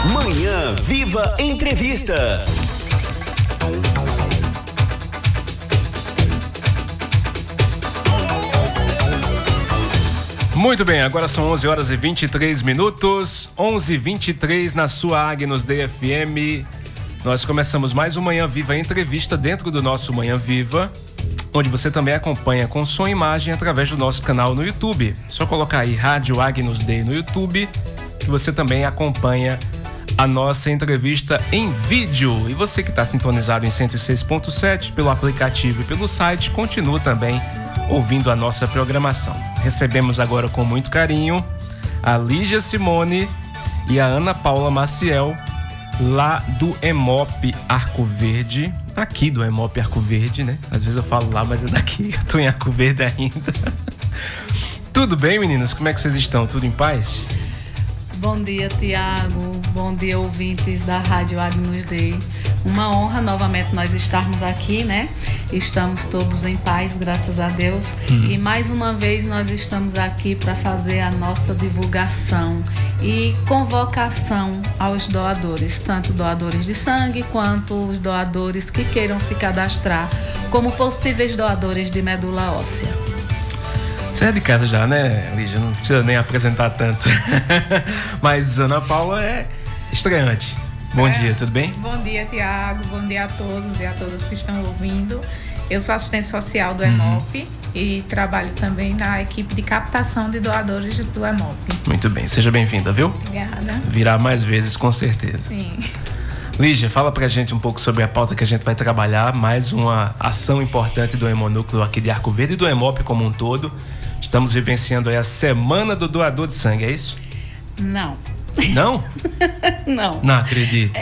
Manhã Viva Entrevista. Muito bem, agora são 11 horas e 23 minutos, 11h23 na sua Agnus DFM. Nós começamos mais um Manhã Viva Entrevista dentro do nosso Manhã Viva, onde você também acompanha com som e imagem através do nosso canal no YouTube. Só colocar aí Rádio Agnus Day no YouTube, que você também acompanha a nossa entrevista em vídeo. E você que está sintonizado em 106.7 pelo aplicativo e pelo site, continua também ouvindo a nossa programação. Recebemos agora com muito carinho a Lígia Simone e a Ana Paula Maciel, lá do EMOP Arco Verde, aqui do EMOP Arco Verde, né? Às vezes eu falo lá, mas é daqui, eu tô em Arco Verde ainda. Tudo bem, meninas? Como é que vocês estão? Tudo em paz? Bom dia, Tiago. Bom dia, ouvintes da Rádio Agnus Day. Uma honra novamente nós estarmos aqui, né? Estamos todos em paz, graças a Deus. E mais uma vez nós estamos aqui para fazer a nossa divulgação e convocação aos doadores, tanto doadores de sangue quanto os doadores que queiram se cadastrar como possíveis doadores de medula óssea. Você é de casa já, né, Lígia? Não precisa nem apresentar tanto. Mas Ana Paula é estreante. Certo. Bom dia, tudo bem? Bom dia, Tiago. Bom dia a todos e a todas que estão ouvindo. Eu sou assistente social do EMOP e trabalho também na equipe de captação de doadores do EMOP. Muito bem, seja bem-vinda, viu? Obrigada. Virá mais vezes, com certeza. Sim. Lígia, fala pra gente um pouco sobre a pauta que a gente vai trabalhar, mais uma ação importante do Hemonúcleo aqui de Arco Verde e do EMOP como um todo. Estamos vivenciando aí a Semana do Doador de Sangue, é isso? Não. Não? Não. Não acredito.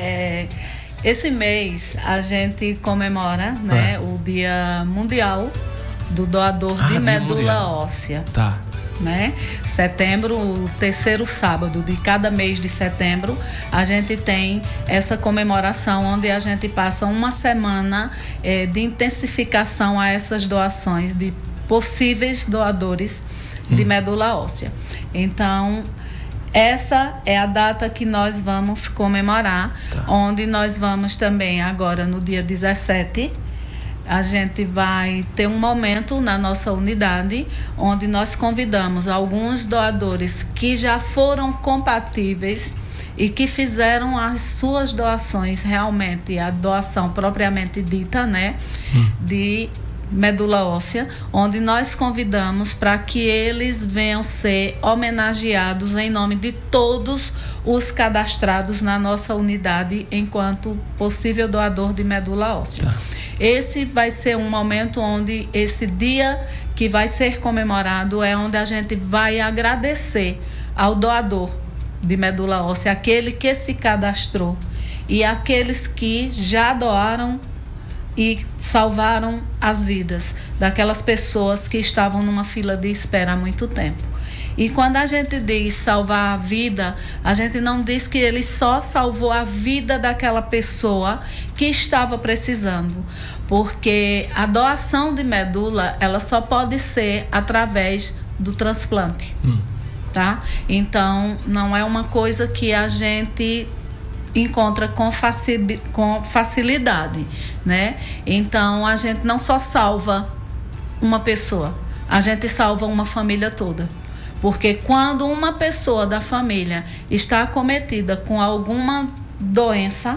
Esse mês a gente comemora, né, o Dia Mundial do Doador de Medula Óssea. Tá. Né? Setembro, o terceiro sábado de cada mês de setembro, a gente tem essa comemoração onde a gente passa uma semana de intensificação a essas doações de possíveis doadores de medula óssea. Então, essa é a data que nós vamos comemorar, onde nós vamos também agora no dia 17, a gente vai ter um momento na nossa unidade onde nós convidamos alguns doadores que já foram compatíveis e que fizeram as suas doações realmente, a doação propriamente dita, né, de medula óssea, onde nós convidamos para que eles venham ser homenageados em nome de todos os cadastrados na nossa unidade enquanto possível doador de medula óssea. Tá. Esse vai ser um momento onde esse dia que vai ser comemorado é onde a gente vai agradecer ao doador de medula óssea, aquele que se cadastrou e aqueles que já doaram e salvaram as vidas daquelas pessoas que estavam numa fila de espera há muito tempo. E quando a gente diz salvar a vida, a gente não diz que ele só salvou a vida daquela pessoa que estava precisando, porque a doação de medula, ela só pode ser através do transplante, tá? Então, não é uma coisa que a gente encontra com facilidade, né? Então, a gente não só salva uma pessoa, a gente salva uma família toda. Porque quando uma pessoa da família está acometida com alguma doença,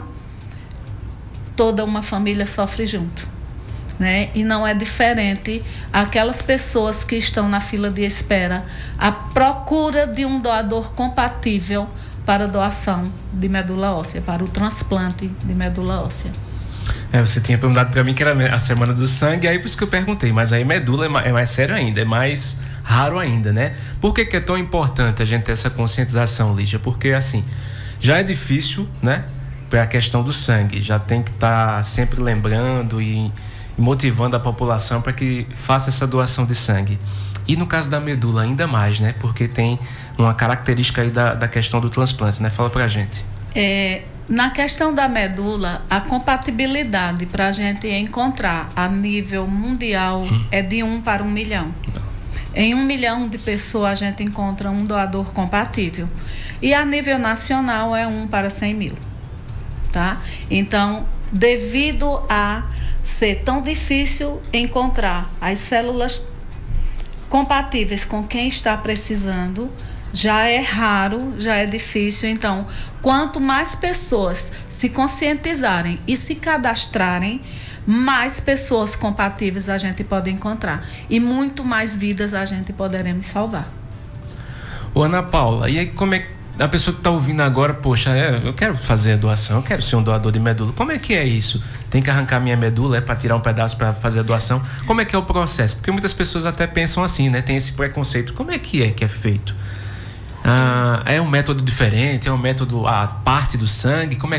toda uma família sofre junto, né? E não é diferente aquelas pessoas que estão na fila de espera à procura de um doador compatível para a doação de medula óssea, para o transplante de medula óssea. Você tinha perguntado para mim que era a Semana do Sangue, aí por isso que eu perguntei, mas aí medula é mais sério ainda, é mais raro ainda, né? Por que é tão importante a gente ter essa conscientização, Lígia? Porque assim, já é difícil, né? Para a questão do sangue, já tem que estar sempre lembrando e motivando a população para que faça essa doação de sangue. E no caso da medula ainda mais, né? Porque tem uma característica aí da questão do transplante, né? Fala pra gente. Na questão da medula, a compatibilidade para a gente encontrar a nível mundial é de 1 para 1 milhão. Em 1 milhão de pessoas a gente encontra um doador compatível. E a nível nacional é 1 para 100 mil. Tá? Então, devido a ser tão difícil encontrar as células compatíveis com quem está precisando, já é raro, já é difícil. Então, quanto mais pessoas se conscientizarem e se cadastrarem, mais pessoas compatíveis a gente pode encontrar. E muito mais vidas a gente poderemos salvar. Ô, Ana Paula, e aí como é que a pessoa que está ouvindo agora, poxa, eu quero fazer a doação, eu quero ser um doador de medula. Como é que é isso? Tem que arrancar minha medula, para tirar um pedaço para fazer a doação? Como é que é o processo? Porque muitas pessoas até pensam assim, né? Tem esse preconceito. Como é que é feito? É um método diferente? É um método a parte do sangue? Como é